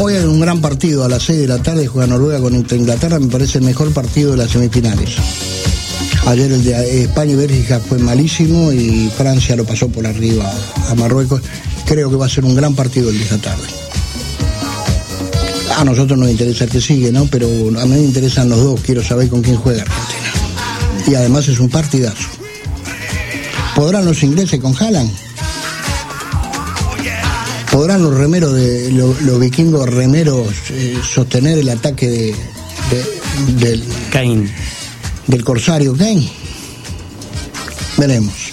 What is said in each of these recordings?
Hoy hay un gran partido a las 6 de la tarde, juega Noruega contra Inglaterra, me parece el mejor partido de las semifinales. Ayer el de España y Bélgica fue malísimo y Francia lo pasó por arriba a Marruecos. Creo que va a ser un gran partido el de esta tarde. A nosotros nos interesa el que sigue, ¿no? Pero a mí me interesan los dos, quiero saber con quién juega Argentina. Y además es un partidazo. ¿Podrán los ingleses con Haaland? ¿Podrán los remeros los vikingos remeros sostener el ataque del Kane? Del corsario Kane? Veremos.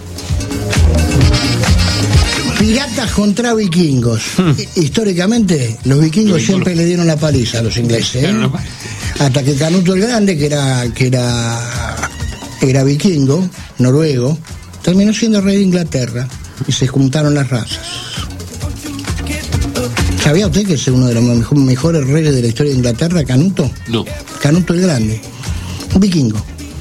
Piratas contra vikingos. Históricamente, los vikingos siempre le dieron la paliza a los ingleses, ¿eh? Hasta que Canuto el Grande, que era vikingo, noruego, terminó siendo rey de Inglaterra y se juntaron las razas. ¿Sabía usted que es uno de los mejores reyes de la historia de Inglaterra, Canuto? No. Canuto el Grande, un vikingo.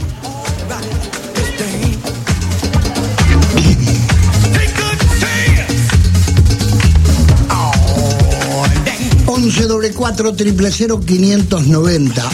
11-4-4-0-0-590.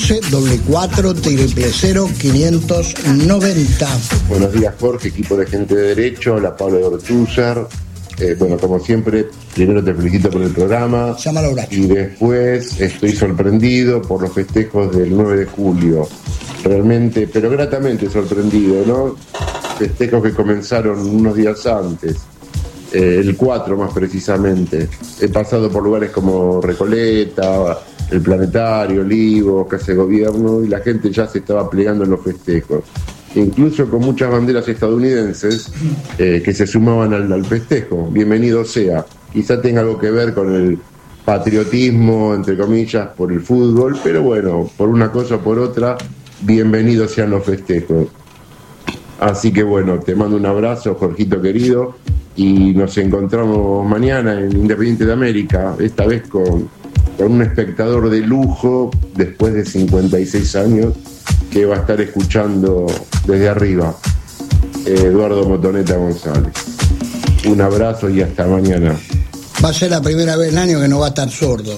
11-4-4-0-590. Buenos días, Jorge, equipo de Gente de Derecho, la Pablo de Ortúzar. Bueno, como siempre, primero te felicito por el programa. Y después estoy sorprendido por los festejos del 9 de julio. Realmente, pero gratamente sorprendido, ¿no? Festejos que comenzaron unos días antes. El 4 más precisamente. He pasado por lugares como Recoleta, el Planetario, Olivos, Casa de Gobierno, y la gente ya se estaba plegando en los festejos. Incluso con muchas banderas estadounidenses que se sumaban al festejo. Bienvenido sea. Quizá tenga algo que ver con el patriotismo, entre comillas, por el fútbol, pero bueno, por una cosa o por otra, bienvenidos sean los festejos. Así que bueno, te mando un abrazo, Jorgito querido, y nos encontramos mañana en Independiente de América, esta vez con un espectador de lujo después de 56 años que va a estar escuchando desde arriba, Eduardo Motoneta González. Un abrazo y hasta mañana. Va a ser la primera vez en el año que no va a estar sordo.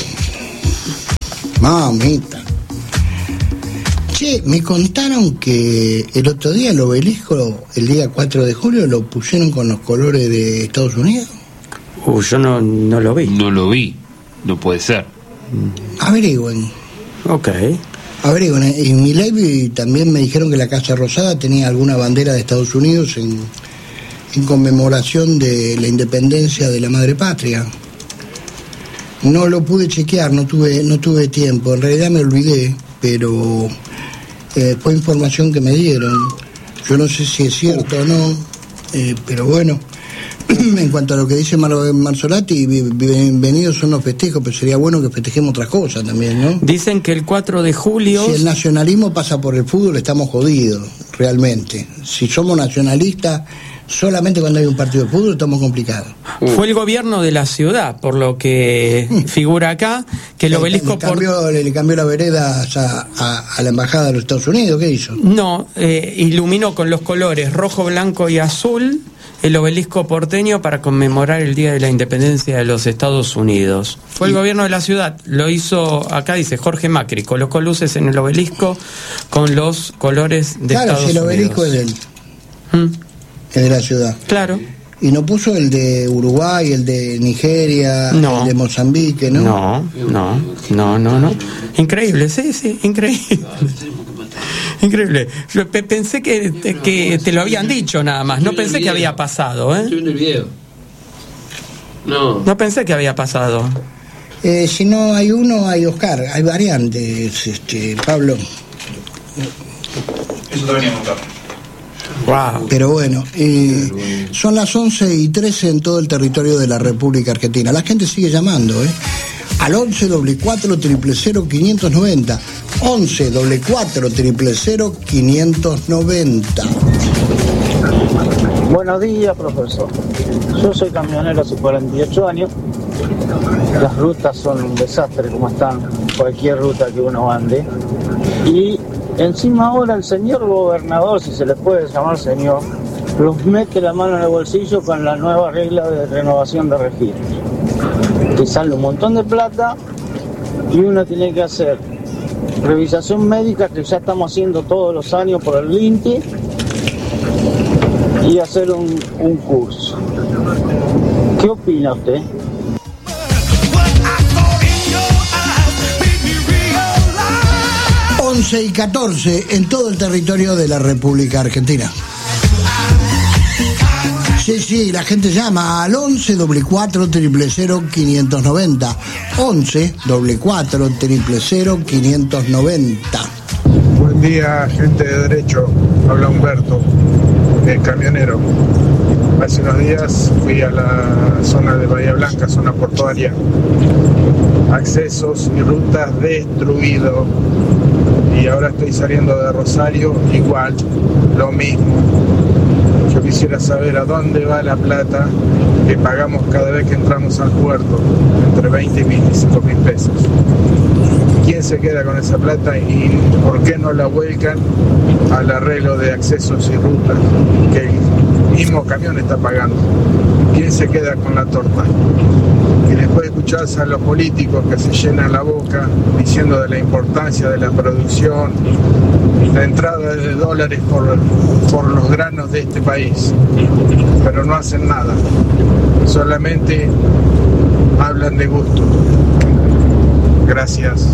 Mamita. Che, me contaron que el otro día el obelisco, el día 4 de julio, lo pusieron con los colores de Estados Unidos. Yo no lo vi. No lo vi, no puede ser. Averigüen. Ok. Averigüen. En mi live también me dijeron que la Casa Rosada tenía alguna bandera de Estados Unidos en conmemoración de la independencia de la madre patria. No lo pude chequear, no tuve tiempo. En realidad me olvidé, pero fue información que me dieron. Yo no sé si es cierto o no, pero bueno. En cuanto a lo que dice Marzolati, bienvenidos son los festejos, pero sería bueno que festejemos otras cosas también, ¿no? Dicen que el 4 de julio... Si el nacionalismo pasa por el fútbol, estamos jodidos, realmente. Si somos nacionalistas, solamente cuando hay un partido de fútbol, estamos complicados. Fue el gobierno de la ciudad, por lo que figura acá, que el obelisco... Le cambió la vereda a la embajada de los Estados Unidos, ¿qué hizo? No, iluminó con los colores rojo, blanco y azul el obelisco porteño para conmemorar el Día de la Independencia de los Estados Unidos. Fue el gobierno de la ciudad, lo hizo, acá dice Jorge Macri, colocó luces en el obelisco con los colores de Estados Unidos. Claro, si el obelisco es de él. Es de la ciudad. Claro. ¿Y no puso el de Uruguay, el de Nigeria, no. El de Mozambique, no? No. Increíble, sí, increíble. Increíble. Yo pensé que te lo habían dicho nada más. No pensé que había pasado, Estoy viendo el video. No pensé que había pasado. Si no hay uno, hay Oscar. Hay variantes, Pablo. Eso te venía a contar. Wow. Pero bueno, son las 11:13 en todo el territorio de la República Argentina. La gente sigue llamando, al 11-4-4-0-0-590. 11-4-4-0-590. Buenos días, profesor. Yo soy camionero hace 48 años. Las rutas son un desastre como están, cualquier ruta que uno ande. Y encima ahora el señor gobernador, si se le puede llamar señor, los mete la mano en el bolsillo con la nueva regla de renovación de registros. que sale un montón de plata y uno tiene que hacer revisación médica, que ya estamos haciendo todos los años por el INTI, y hacer un curso. ¿Qué opina usted? 11 y 14 en todo el territorio de la República Argentina. Sí, la gente llama al 11 44 000 590. 11 44 000 590. Buen día, gente de derecho. Habla Humberto, el camionero. Hace unos días fui a la zona de Bahía Blanca, zona portuaria. Accesos y rutas destruidos. Y ahora estoy saliendo de Rosario, igual, lo mismo. Yo quisiera saber a dónde va la plata que pagamos cada vez que entramos al puerto, entre 20 y 25 mil pesos. ¿Quién se queda con esa plata y por qué no la vuelcan al arreglo de accesos y rutas que el mismo camión está pagando? ¿Quién se queda con la torta? Y después escuchás a los políticos que se llenan la boca diciendo de la importancia de la producción, la entrada de dólares por los granos de este país, pero no hacen nada, solamente hablan de gusto. Gracias.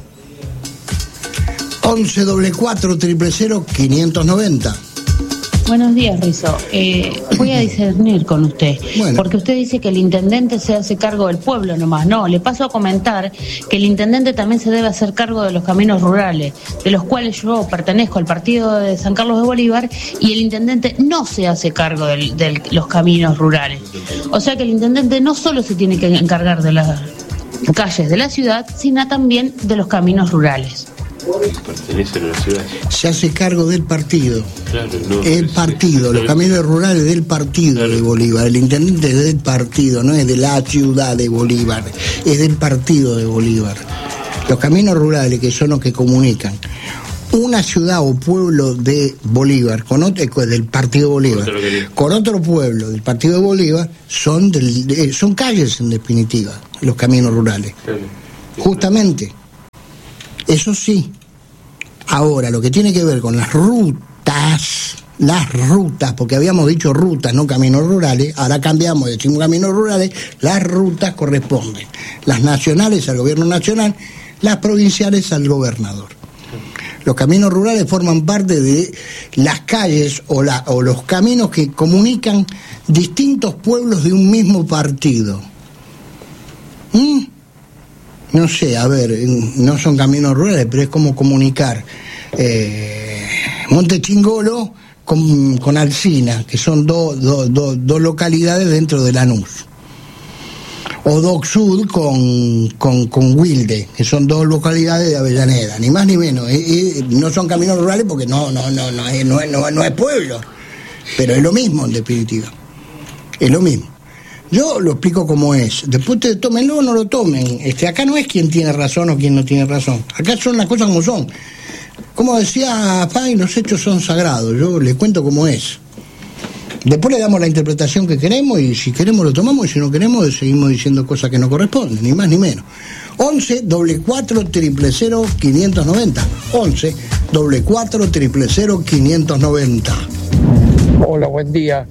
11 44 000 590. Buenos días, Rizo. Voy a discernir con usted, porque usted dice que el intendente se hace cargo del pueblo nomás. No, le paso a comentar que el intendente también se debe hacer cargo de los caminos rurales, de los cuales yo pertenezco al partido de San Carlos de Bolívar, y el intendente no se hace cargo de los caminos rurales. O sea que el intendente no solo se tiene que encargar de las calles de la ciudad, sino también de los caminos rurales. Pertenece a la ciudad. Se hace cargo del partido. Claro, no, el partido, los caminos rurales del partido, claro, de Bolívar. El intendente es del partido, no es de la ciudad de Bolívar, es del partido de Bolívar. Los caminos rurales, que son los que comunican una ciudad o pueblo de Bolívar con otro, del partido Bolívar, con otro pueblo del partido de Bolívar, son calles en definitiva, los caminos rurales. Claro. Justamente. Eso sí. Ahora, lo que tiene que ver con las rutas, porque habíamos dicho rutas, no caminos rurales, ahora cambiamos, decimos caminos rurales, las rutas corresponden. Las nacionales al gobierno nacional, las provinciales al gobernador. Los caminos rurales forman parte de las calles o los caminos que comunican distintos pueblos de un mismo partido. No sé, a ver, no son caminos rurales, pero es como comunicar Monte Chingolo con Alsina, que son dos localidades dentro de Lanús. O Doc Sud con Wilde, que son dos localidades de Avellaneda, ni más ni menos. No son caminos rurales porque no es pueblo, pero es lo mismo en definitiva. Es lo mismo. Yo lo explico como es. Después ustedes tómenlo o no lo tomen. Acá no es quien tiene razón o quien no tiene razón. Acá son las cosas como son. Como decía Fay, los hechos son sagrados. Yo les cuento como es. Después le damos la interpretación que queremos y si queremos lo tomamos y si no queremos seguimos diciendo cosas que no corresponden, ni más ni menos. 11 44 000 590. 11 44 000 590. Hola, buen día.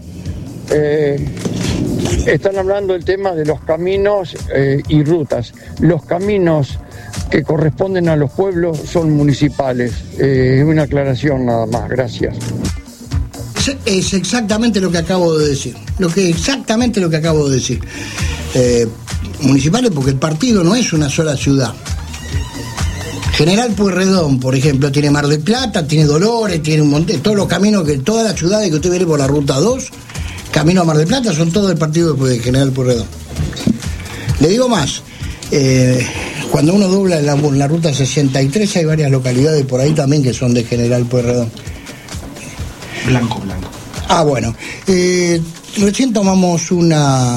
Están hablando del tema de los caminos y rutas. Los caminos que corresponden a los pueblos son municipales. Una aclaración nada más, gracias. Es exactamente lo que acabo de decir. Exactamente lo que acabo de decir. Municipales porque el partido no es una sola ciudad. General Pueyrredón, por ejemplo, tiene Mar del Plata, tiene Dolores, tiene un montón, todos los caminos, todas las ciudades que usted viene por la ruta 2, camino a Mar del Plata, son todos del partido de General Pueyrredón. Le digo más, cuando uno dobla la ruta 63 hay varias localidades por ahí también que son de General Pueyrredón. Blanco. Ah, bueno. Recién tomamos una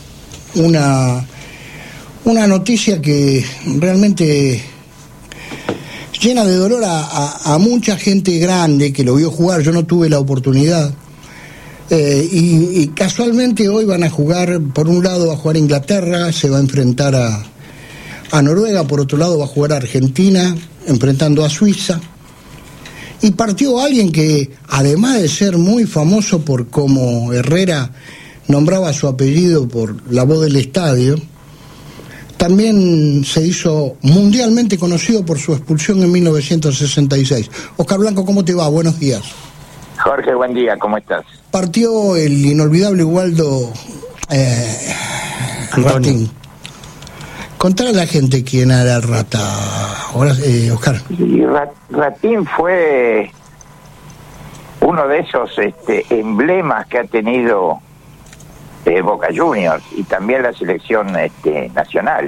noticia que realmente llena de dolor a mucha gente grande que lo vio jugar. Yo no tuve la oportunidad Y casualmente hoy van a jugar, por un lado va a jugar Inglaterra, se va a enfrentar a Noruega, por otro lado va a jugar Argentina, enfrentando a Suiza. Y partió alguien que, además de ser muy famoso por cómo Herrera nombraba su apellido por la voz del estadio, también se hizo mundialmente conocido por su expulsión en 1966. Oscar Blanco, ¿cómo te va? Buenos días. Jorge, buen día, ¿cómo estás? Partió el inolvidable Waldo Ratín. Contale a la gente quién era el Rata, ahora, Oscar. Sí, Ratín fue uno de esos emblemas que ha tenido Boca Juniors y también la selección nacional.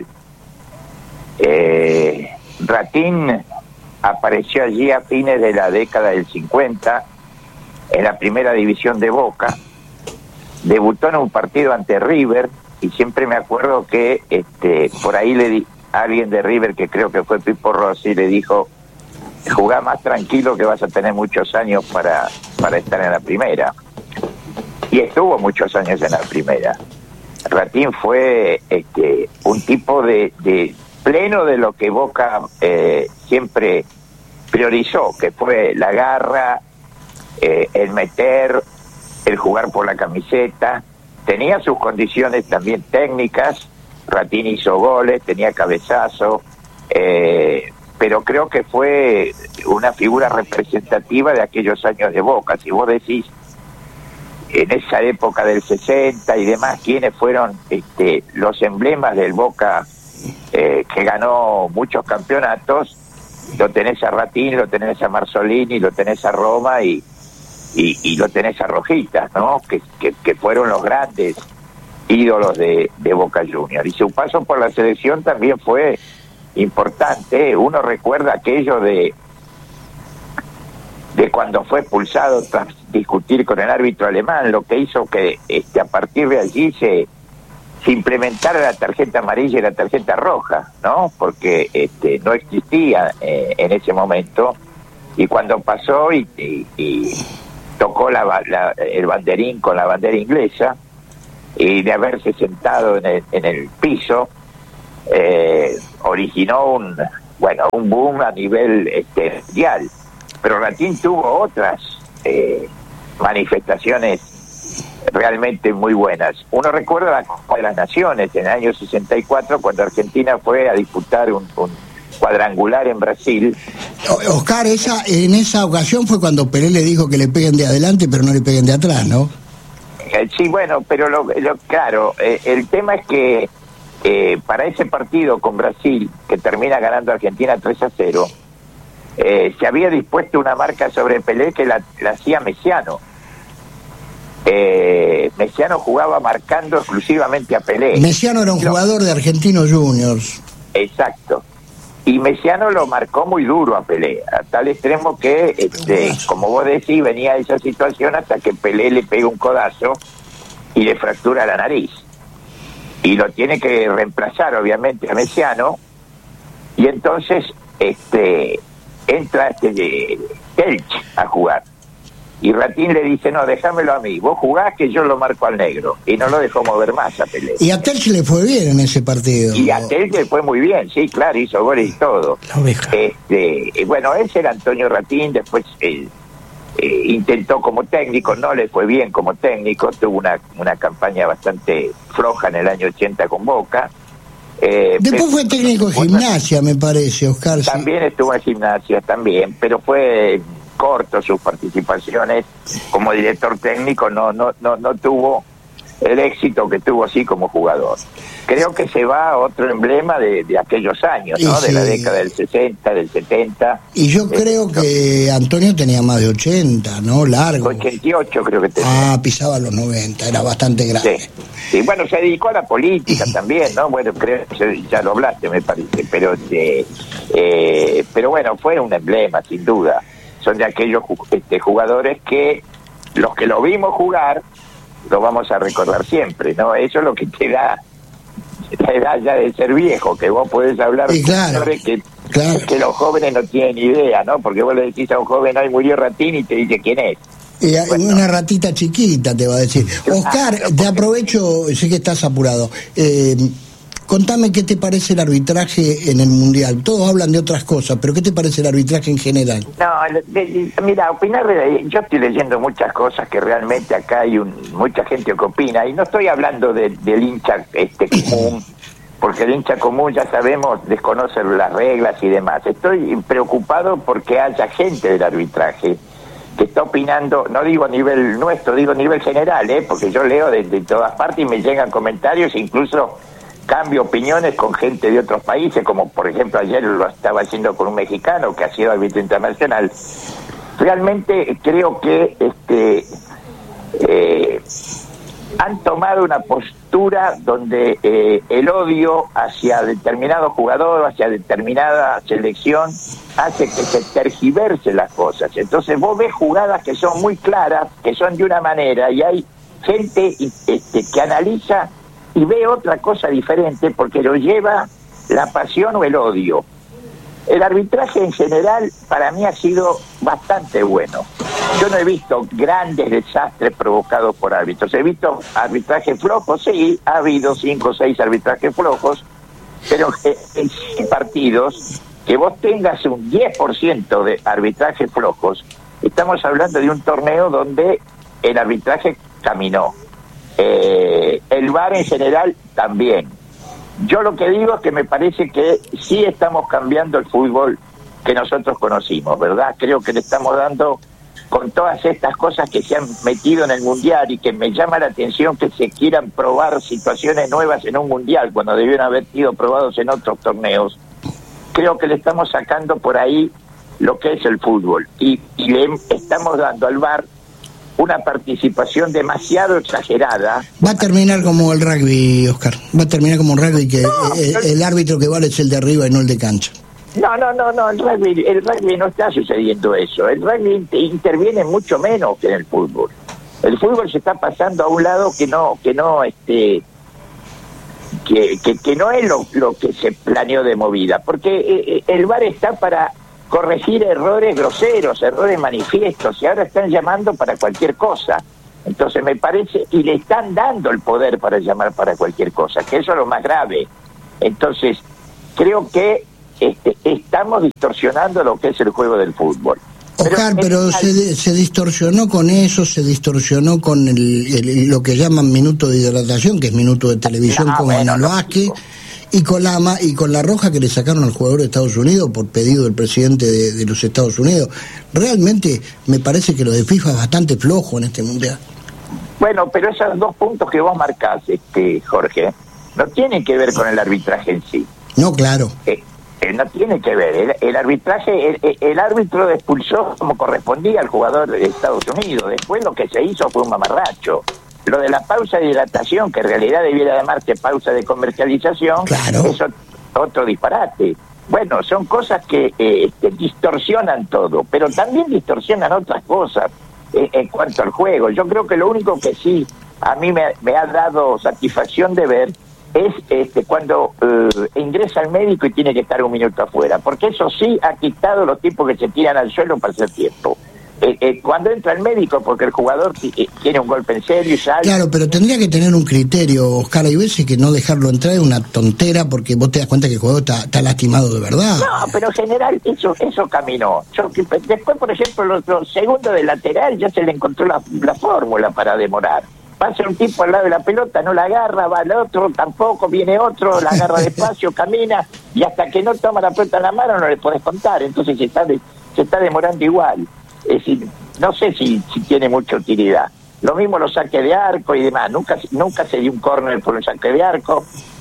Ratín apareció allí a fines de la década del 50 en la primera división de Boca, debutó en un partido ante River y siempre me acuerdo que por ahí alguien de River, que creo que fue Pipo Rossi, le dijo: jugá más tranquilo que vas a tener muchos años para estar en la primera. Y estuvo muchos años en la primera. Ratín fue un tipo de pleno de lo que Boca siempre priorizó, que fue la garra, el meter, el jugar por la camiseta. Tenía sus condiciones también técnicas. Ratín hizo goles, tenía cabezazo, pero creo que fue una figura representativa de aquellos años de Boca. Si vos decís, en esa época del 60 y demás, quiénes fueron los emblemas del Boca que ganó muchos campeonatos, lo tenés a Ratín, lo tenés a Marzolini, lo tenés a Roma y lo tenés a Rojitas, ¿no? Que fueron los grandes ídolos de Boca Juniors. Y su paso por la selección también fue importante. Uno recuerda aquello de cuando fue expulsado tras discutir con el árbitro alemán, lo que hizo que a partir de allí se implementara la tarjeta amarilla y la tarjeta roja, ¿no? Porque no existía en ese momento, y cuando pasó y tocó el banderín con la bandera inglesa, y de haberse sentado en el piso, originó un boom a nivel mundial. Pero Ratín tuvo otras manifestaciones realmente muy buenas. Uno recuerda la Copa de las Naciones en el año 64, cuando Argentina fue a disputar un cuadrangular en Brasil. Oscar, en esa ocasión fue cuando Pelé le dijo que le peguen de adelante pero no le peguen de atrás, ¿no? Sí, bueno, pero claro, el tema es que para ese partido con Brasil, que termina ganando Argentina 3-0, se había dispuesto una marca sobre Pelé que la hacía Messiano. Messiano jugaba marcando exclusivamente a Pelé. Messiano era un jugador de Argentinos Juniors. Exacto. Y Messiano lo marcó muy duro a Pelé, a tal extremo que, como vos decís, venía esa situación hasta que Pelé le pega un codazo y le fractura la nariz. Y lo tiene que reemplazar, obviamente, a Messiano. Y entonces entra Telch a jugar. Y Ratín le dice: no, déjamelo a mí, vos jugás que yo lo marco al negro. Y no lo dejó mover más a Pelé. Y a Telch le fue bien en ese partido. Y a Telch le fue muy bien, sí, claro, hizo goles y todo. Bueno, ese era Antonio Ratín. Después intentó como técnico, no le fue bien como técnico, tuvo una campaña bastante floja en el año 80 con Boca. Después fue técnico de Gimnasia, me parece, Oscar. También estuvo en Gimnasia, también, pero fue corto sus participaciones como director técnico, no tuvo el éxito que tuvo así como jugador. Creo que se va a otro emblema de aquellos años, ¿no? De la década del 60, del 70. Y yo creo que Antonio tenía más de 80, ¿no? Largo. 88 creo que tenía. Pisaba los 90, era bastante grande. Sí, bueno, se dedicó a la política también, ¿no? Bueno, creo que ya lo hablaste, me parece, pero bueno, fue un emblema, sin duda. Son de aquellos jugadores que los que lo vimos jugar lo vamos a recordar siempre, ¿no? Eso es lo que te da la edad ya de ser viejo, que vos podés hablar de jugadores que los jóvenes no tienen idea, ¿no? Porque vos le decís a un joven: ay, murió Ratín, y te dice quién es. Una ratita chiquita te va a decir. Oscar, te aprovecho, sé que estás apurado. Contame qué te parece el arbitraje en el Mundial. Todos hablan de otras cosas, pero ¿qué te parece el arbitraje en general? No, mira, opinar, yo estoy leyendo muchas cosas que realmente acá hay mucha gente que opina, y no estoy hablando del hincha común, porque el hincha común, ya sabemos, desconoce las reglas y demás. Estoy preocupado porque haya gente del arbitraje que está opinando, no digo a nivel nuestro, digo a nivel general, porque yo leo de todas partes y me llegan comentarios, incluso cambio opiniones con gente de otros países, como por ejemplo ayer lo estaba haciendo con un mexicano que ha sido árbitro internacional. Realmente creo que han tomado una postura donde el odio hacia determinado jugador, hacia determinada selección, hace que se tergiverse las cosas. Entonces vos ves jugadas que son muy claras, que son de una manera, y hay gente que analiza y ve otra cosa diferente porque lo lleva la pasión o el odio. El arbitraje en general para mí ha sido bastante bueno. Yo no he visto grandes desastres provocados por árbitros. He visto arbitrajes flojos, sí, ha habido 5 o 6 arbitrajes flojos, pero en 100 partidos, que vos tengas un 10% de arbitrajes flojos, estamos hablando de un torneo donde el arbitraje caminó. El VAR en general también. Yo lo que digo es que me parece que sí estamos cambiando el fútbol que nosotros conocimos, ¿verdad? Creo que le estamos dando, con todas estas cosas que se han metido en el Mundial, y que me llama la atención que se quieran probar situaciones nuevas en un Mundial cuando debieron haber sido probados en otros torneos. Creo que le estamos sacando por ahí lo que es el fútbol y le estamos dando al VAR una participación demasiado exagerada. Va a terminar como el rugby, Oscar. Va a terminar como el rugby, que el árbitro que vale es el de arriba y no el de cancha. No, el rugby no está sucediendo eso. El rugby interviene mucho menos que en el fútbol. El fútbol se está pasando a un lado que no es lo que se planeó de movida, porque el VAR está para corregir errores groseros, errores manifiestos, y ahora están llamando para cualquier cosa. Entonces me parece, y le están dando el poder para llamar para cualquier cosa, que eso es lo más grave. Entonces creo que estamos distorsionando lo que es el juego del fútbol. Oscar, pero se distorsionó con eso, se distorsionó con lo que llaman minuto de hidratación, que es minuto de televisión, como en el básquet, y con la roja que le sacaron al jugador de Estados Unidos por pedido del presidente de los Estados Unidos. Realmente me parece que lo de FIFA es bastante flojo en este Mundial. Bueno, pero esos 2 puntos que vos marcás, Jorge, no tienen que ver con el arbitraje en sí. No, claro. No tiene que ver. El arbitraje, el árbitro expulsó como correspondía al jugador de Estados Unidos. Después lo que se hizo fue un mamarracho. Lo de la pausa de hidratación, que en realidad debiera llamarse pausa de comercialización, claro, es otro disparate. Bueno, son cosas que distorsionan todo, pero también distorsionan otras cosas en cuanto al juego. Yo creo que lo único que sí a mí me ha dado satisfacción de ver es cuando ingresa el médico y tiene que estar 1 minuto afuera, porque eso sí ha quitado los tipos que se tiran al suelo para hacer tiempo. Cuando entra el médico, porque el jugador tiene un golpe en serio y sale. Claro, pero tendría que tener un criterio, Oscar. Hay veces que no dejarlo entrar es una tontera, porque vos te das cuenta que el jugador está lastimado de verdad. No, pero en general eso caminó. Después, por ejemplo, los segundos de lateral ya se le encontró la fórmula para demorar. Pasa un tipo al lado de la pelota, no la agarra, va al otro, tampoco, viene otro, la agarra despacio, camina, y hasta que no toma la pelota en la mano no le podés contar. Entonces se está demorando igual. Es decir, no sé si tiene mucha utilidad. Lo mismo los saques de arco y demás. Nunca se dio un córner por el saque de arco.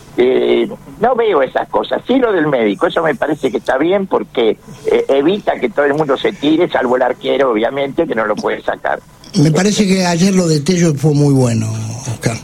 No veo esas cosas. Sí, lo del médico, eso me parece que está bien, porque evita que todo el mundo se tire, salvo el arquero, obviamente, que no lo puede sacar. Me parece que ayer lo de Tello fue muy bueno, Oscar.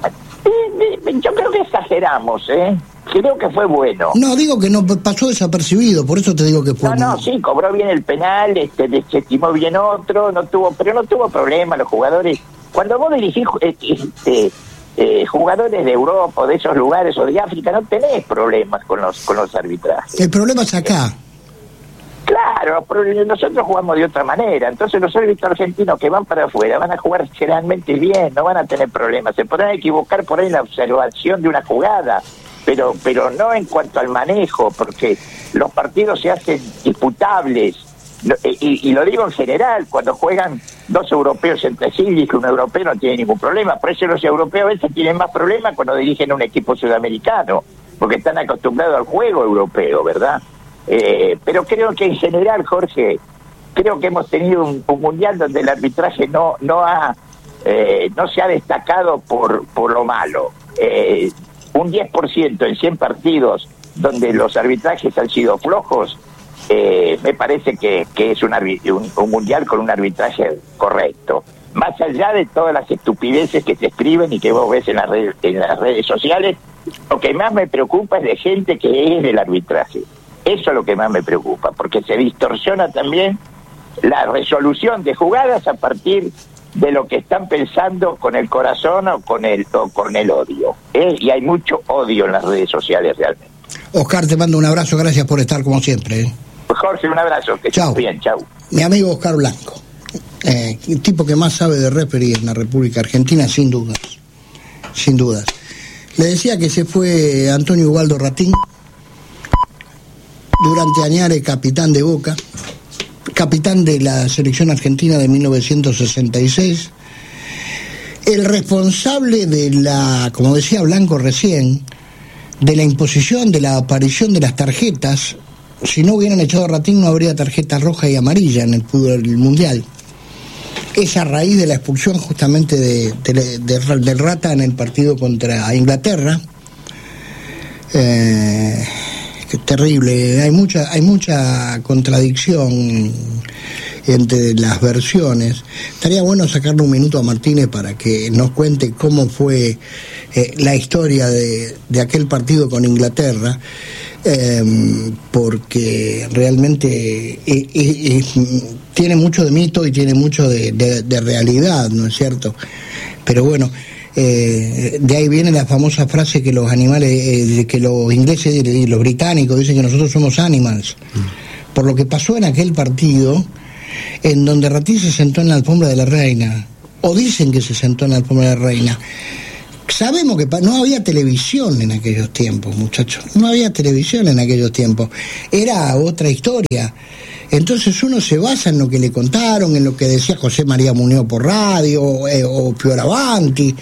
Yo creo que exageramos, Creo que fue bueno. No, digo que no pasó desapercibido, por eso te digo que fue. No, sí, cobró bien el penal, desestimó bien otro, pero no tuvo problema los jugadores. Cuando vos dirigís jugadores de Europa o de esos lugares o de África, no tenés problemas con los arbitrajes. El problema es acá. Claro. Claro, pero nosotros jugamos de otra manera. Entonces los árbitros argentinos que van para afuera van a jugar generalmente bien, no van a tener problemas. Se podrán equivocar por ahí en la observación de una jugada, pero no en cuanto al manejo, porque los partidos se hacen disputables. Y lo digo en general, cuando juegan dos europeos entre sí, y que un europeo no tiene ningún problema. Por eso los europeos a veces tienen más problemas cuando dirigen un equipo sudamericano, porque están acostumbrados al juego europeo, ¿verdad? Pero creo que en general, Jorge, creo que hemos tenido un mundial donde el arbitraje no se ha destacado por lo malo. Un 10% en 100 partidos donde los arbitrajes han sido flojos, me parece que es un mundial con un arbitraje correcto. Más allá de todas las estupideces que se escriben y que vos ves en las redes sociales, lo que más me preocupa es de gente que es del arbitraje. Eso es lo que más me preocupa, porque se distorsiona también la resolución de jugadas a partir de lo que están pensando con el corazón o con el odio. Y hay mucho odio en las redes sociales realmente. Oscar, te mando un abrazo, gracias por estar como siempre. Jorge, un abrazo, que estés bien, chau. Mi amigo Oscar Blanco, el tipo que más sabe de referee en la República Argentina, sin dudas. Le decía que se fue Antonio Ubaldo Ratín, durante Añares capitán de Boca, capitán de la selección argentina de 1966, el responsable de la, como decía Blanco recién, de la imposición, de la aparición de las tarjetas. Si no hubieran echado a Ratín no habría tarjeta roja y amarilla en el fútbol mundial. Es a raíz de la expulsión justamente del Rata en el partido contra Inglaterra. Terrible, hay mucha contradicción entre las versiones. Estaría bueno sacarle un minuto a Martínez para que nos cuente cómo fue la historia de aquel partido con Inglaterra, porque realmente tiene mucho de mito y tiene mucho de realidad, ¿no es cierto? Pero bueno, de ahí viene la famosa frase que los animales, que los ingleses y los británicos dicen que nosotros somos animals, por lo que pasó en aquel partido, en donde Ratín se sentó en la alfombra de la reina, o dicen que se sentó en la alfombra de la reina. Sabemos que no había televisión en aquellos tiempos, muchachos, no había televisión en aquellos tiempos, era otra historia. Entonces uno se basa en lo que le contaron, en lo que decía José María Muñoz por radio, o Fioravanti,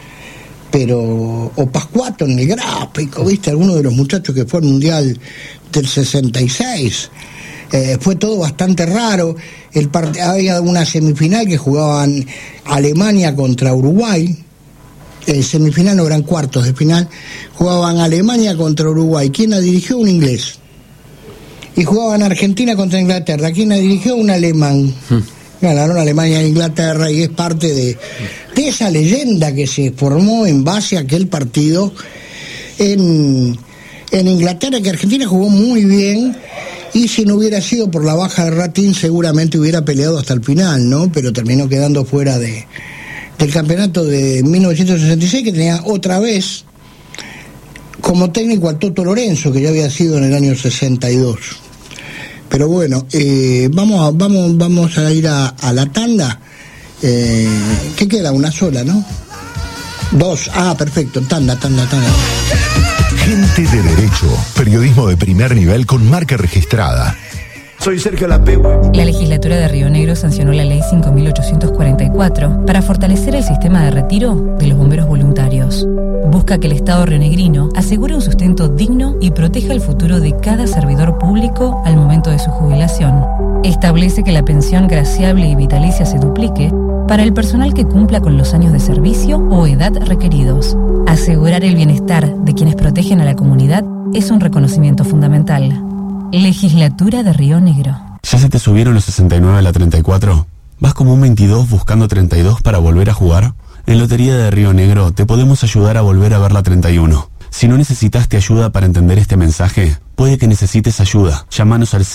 o Pascuato en el gráfico, ¿viste? Alguno de los muchachos que fue al Mundial del 66. Fue todo bastante raro. Había una semifinal que jugaban Alemania contra Uruguay. Semifinal no, eran cuartos de final. Jugaban Alemania contra Uruguay. ¿Quién la dirigió? Un inglés. Y jugaban Argentina contra Inglaterra. ¿Quién la dirigió? Un alemán. Ganaron Alemania e Inglaterra, y es parte de esa leyenda que se formó en base a aquel partido en Inglaterra, que Argentina jugó muy bien, y si no hubiera sido por la baja de Ratín seguramente hubiera peleado hasta el final, ¿no? Pero terminó quedando fuera del campeonato de 1966, que tenía otra vez como técnico al Toto Lorenzo, que ya había sido en el año 62. Pero bueno, vamos a ir a la tanda. ¿Qué queda? Una sola, ¿no? Dos. Perfecto, tanda. Gente de Derecho, periodismo de primer nivel con marca registrada. Soy Sergio Lapehue. La legislatura de Río Negro sancionó la ley 5.844 para fortalecer el sistema de retiro de los bomberos voluntarios. Busca que el Estado rionegrino asegure un sustento digno y proteja el futuro de cada servidor público al momento de su jubilación. Establece que la pensión graciable y vitalicia se duplique para el personal que cumpla con los años de servicio o edad requeridos. Asegurar el bienestar de quienes protegen a la comunidad es un reconocimiento fundamental. Legislatura de Río Negro. ¿Ya se te subieron los 69 a la 34? ¿Vas como un 22 buscando 32 para volver a jugar? En Lotería de Río Negro te podemos ayudar a volver a ver la 31. Si no necesitaste ayuda para entender este mensaje, puede que necesites ayuda. Llámanos al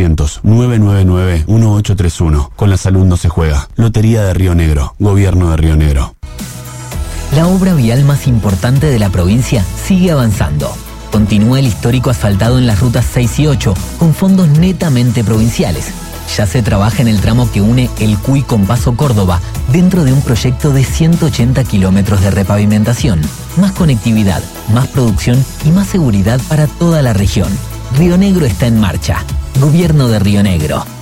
0800-999-1831. Con la salud no se juega. Lotería de Río Negro. Gobierno de Río Negro. La obra vial más importante de la provincia sigue avanzando. Continúa el histórico asfaltado en las rutas 6 y 8, con fondos netamente provinciales. Ya se trabaja en el tramo que une el Cuy con Paso Córdoba, dentro de un proyecto de 180 kilómetros de repavimentación. Más conectividad, más producción y más seguridad para toda la región. Río Negro está en marcha. Gobierno de Río Negro.